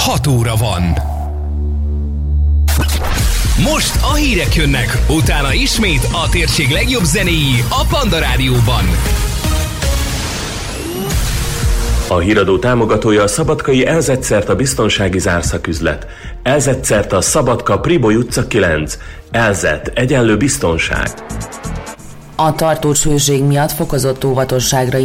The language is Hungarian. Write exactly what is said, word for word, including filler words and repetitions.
hat óra van. Most a hírek jönnek, utána ismét a térség legjobb zenéi a Panda Rádióban. A híradó támogatója a szabadkai Elzetszerta biztonsági zárszaküzlet. Elzetszerta Szabadka Priboly utca kilenc. Elzet egyenlő biztonság. A tartós hőség miatt fokozott óvatosságra